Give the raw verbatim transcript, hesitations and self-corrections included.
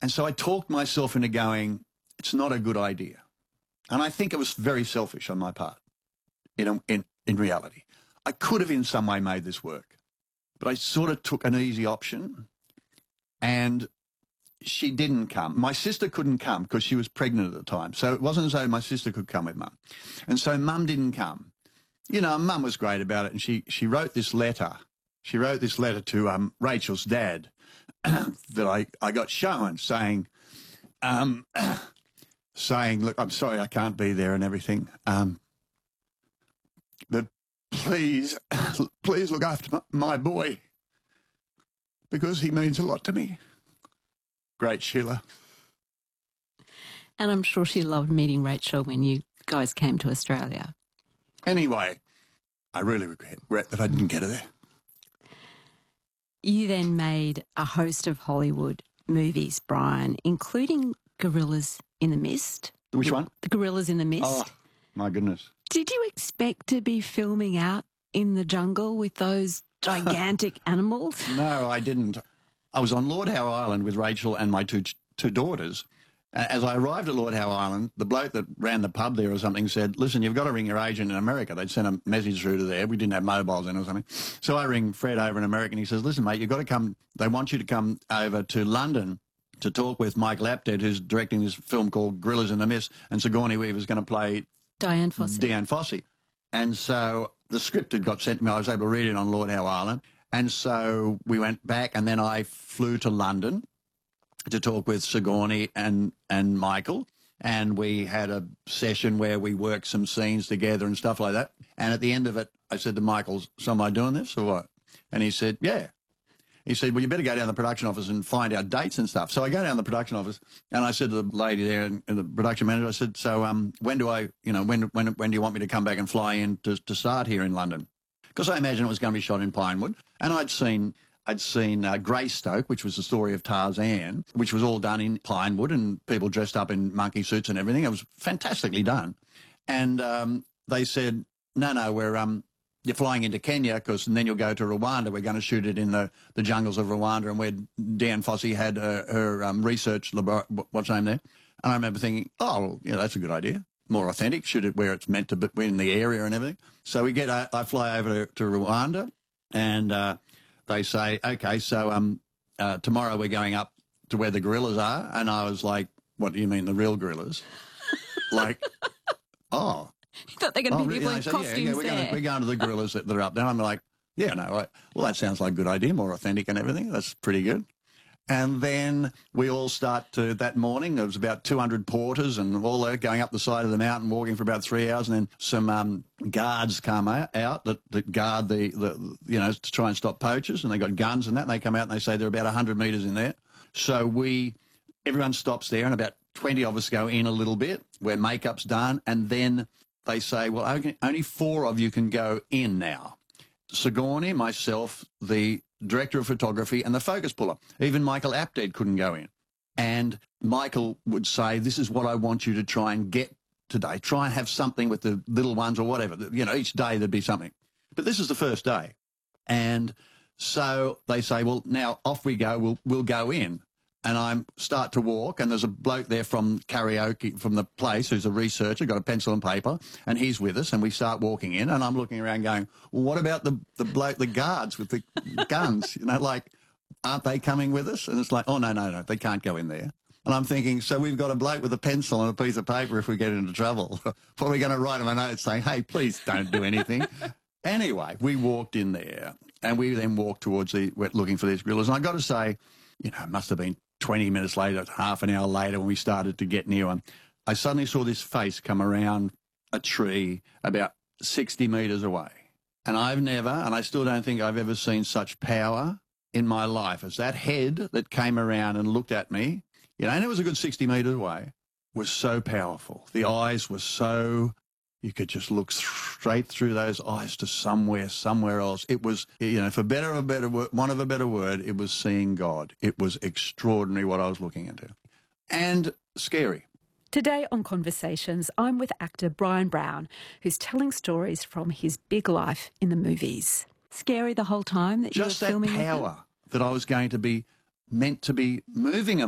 And so I talked myself into going, it's not a good idea. And I think it was very selfish on my part, in, in, in reality. I could have in some way made this work, but I sort of took an easy option, and she didn't come. My sister couldn't come because she was pregnant at the time. So it wasn't as though my sister could come with Mum. And so Mum didn't come. You know, Mum was great about it, and she, she wrote this letter. She wrote this letter to um, Rachel's dad that I, I got shown saying, um, saying, look, I'm sorry I can't be there and everything, um, but please, please look after my, my boy because he means a lot to me. Great, Sheila. And I'm sure she loved meeting Rachel when you guys came to Australia. Anyway, I really regret, regret that I didn't get her there. You then made a host of Hollywood movies, Brian, including Gorillas in the Mist. Which one? The Gorillas in the Mist. Oh, my goodness. Did you expect to be filming out in the jungle with those gigantic animals? No, I didn't. I was on Lord Howe Island with Rachel and my two two daughters. As I arrived at Lord Howe Island, the bloke that ran the pub there or something said, listen, you've got to ring your agent in America. They'd sent a message through to there. We didn't have mobiles then or something. So I ring Fred over in America and he says, listen, mate, you've got to come. They want you to come over to London to talk with Michael Apted, who's directing this film called Gorillas in the Mist, and Sigourney Weaver's going to play Diane Fossey. Diane Fossey. And so the script had got sent to me. I was able to read it on Lord Howe Island. And so we went back, and then I flew to London to talk with Sigourney and, and Michael, and we had a session where we worked some scenes together and stuff like that. And at the end of it, I said to Michael, so am I doing this or what? And he said, yeah. He said, well, you better go down to the production office and find out dates and stuff. So I go down to the production office, and I said to the lady there and, and the production manager, I said, so um, when do I, you know, when, when, when do you want me to come back and fly in to, to start here in London? Because I imagine it was going to be shot in Pinewood. And I'd seen... I'd seen uh, Greystoke, which was the story of Tarzan, which was all done in Pinewood and people dressed up in monkey suits and everything. It was fantastically done. And um, they said, no, no, we're um, you're flying into Kenya because then you'll go to Rwanda. We're going to shoot it in the, the jungles of Rwanda and where Diane Fossey had her, her um, research laboratory, what's her name there? And I remember thinking, oh, well, yeah, that's a good idea. More authentic, shoot it where it's meant to be, in the area and everything. So we get, uh, I fly over to, to Rwanda and... Uh, they say, okay, so um, uh, tomorrow we're going up to where the gorillas are. And I was like, what do you mean, the real gorillas? Like, oh. You thought they were going to oh, be people really? in So, costumes yeah, yeah, we're there. Going, we're going to the gorillas that, that are up there. I'm like, yeah, no, right. Well, that sounds like a good idea, more authentic and everything. That's pretty good. And then we all start to, that morning, there was about two hundred porters and all that going up the side of the mountain, walking for about three hours. And then some um, guards come out, out that, that guard the, the, you know, to try and stop poachers. And they got guns and that. And they come out and they say they're about one hundred metres in there. So we, everyone stops there and about twenty of us go in a little bit where makeup's done. And then they say, well, only, only four of you can go in now. Sigourney, myself, the director of photography and the focus puller. Even Michael Apted couldn't go in. And Michael would say, this is what I want you to try and get today. Try and have something with the little ones or whatever. You know, each day there'd be something. But this is the first day. And so they say, well, now off we go. We'll, we'll go in. And I start to walk, and there's a bloke there from karaoke, from the place, who's a researcher, got a pencil and paper, and he's with us, and we start walking in, and I'm looking around going, well, what about the, the bloke, the guards with the guns? You know, like, aren't they coming with us? And it's like, oh, no, no, no, they can't go in there. And I'm thinking, so we've got a bloke with a pencil and a piece of paper if we get into trouble. Probably going to write him a note saying, hey, please don't do anything. Anyway, we walked in there, and we then walked towards the, we're looking for these gorillas. And I got to say, you know, it must have been twenty minutes later, half an hour later, when we started to get near one, I suddenly saw this face come around a tree about sixty metres away. And I've never, and I still don't think I've ever seen such power in my life as that head that came around and looked at me, you know, and it was a good sixty metres away, was so powerful. The eyes were so, you could just look straight through those eyes to somewhere, somewhere else. It was, you know, for better or better word, one of a better word, it was seeing God. It was extraordinary what I was looking into. And scary. Today on Conversations, I'm with actor Brian Brown, who's telling stories from his big life in the movies. Scary the whole time that Just you were filming? Just that power that I was going to be meant to be moving